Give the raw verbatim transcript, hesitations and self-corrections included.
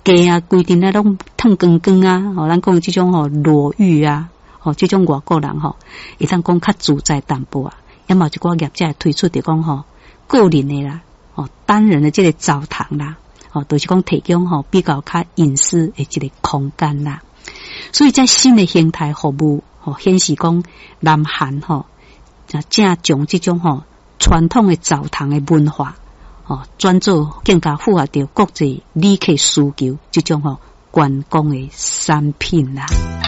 家啊规定啊拢烫光光啊，吼，咱讲即种吼裸浴啊，吼，即种外国人吼，会当讲较自在淡薄啊。也嘛有一寡业者推出着讲吼个人的啦，吼单人的即个澡堂啦，吼就是讲提供吼比较较隐私的即个空间啦。所以在新的形态服务，吼显示讲南韩吼，正将即种吼传统的澡堂的文化，吼转做更加符合着国际旅客需求即种吼观光的产品啦。